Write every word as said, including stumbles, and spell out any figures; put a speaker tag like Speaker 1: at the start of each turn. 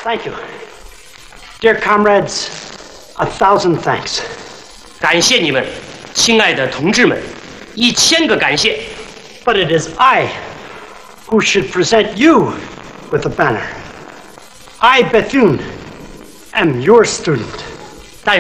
Speaker 1: Thank you. Dear comrades, a thousand thanks.
Speaker 2: 感谢你们，亲爱的同志们，一千个感谢。
Speaker 1: But it is I who should present you with the banner. I, Bethune, am your student.